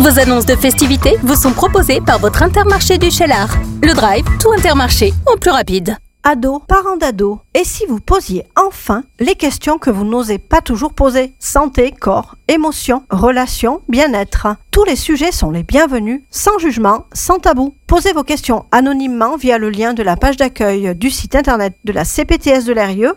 Vos annonces de festivités vous sont proposées par votre Intermarché du Cheylard. Le Drive, tout Intermarché, en plus rapide. Ados, parents d'ados, et si vous posiez enfin les questions que vous n'osez pas toujours poser? Santé, corps, émotions, relations, bien-être. Tous les sujets sont les bienvenus, sans jugement, sans tabou. Posez vos questions anonymement via le lien de la page d'accueil du site internet de la CPTS de l'Eyrieux,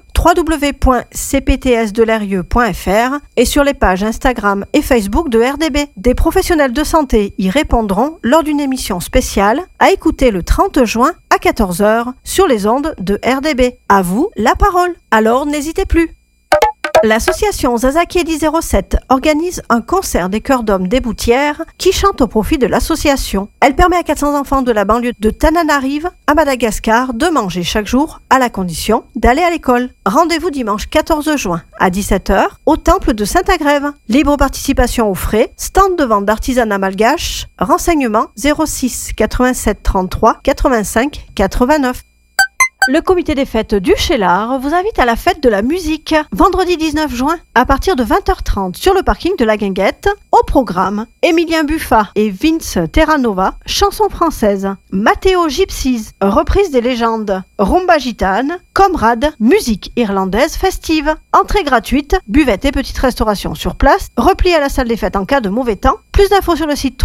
www.cptsdeleyrieux.fr, et sur les pages Instagram et Facebook de RDB. Des professionnels de santé y répondront lors d'une émission spéciale à écouter le 30 juin à 14h sur les ondes de RDB. À vous la parole. Alors n'hésitez plus. L'association Zazakieli 07 organise un concert des chœurs d'hommes des Boutières qui chantent au profit de l'association. Elle permet à 400 enfants de la banlieue de Tananarive à Madagascar de manger chaque jour à la condition d'aller à l'école. Rendez-vous dimanche 14 juin à 17h au temple de Saint-Agrève. Libre participation aux frais, stand de vente d'artisanat malgache, renseignements 06 87 33 85 89. Le comité des fêtes du Cheylard vous invite à la fête de la musique, vendredi 19 juin, à partir de 20h30 sur le parking de la Guinguette. Au programme, Emilien Buffa et Vince Terranova, chansons françaises, Matteo Gypsies, reprise des légendes, Rumba Gitane, Comrade, musique irlandaise festive, entrée gratuite, buvette et petite restauration sur place, repli à la salle des fêtes en cas de mauvais temps. Plus d'infos sur le site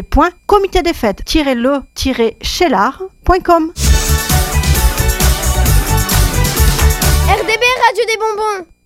www.comitédesfêtes-le-cheylard.com. RDB Radio des bonbons.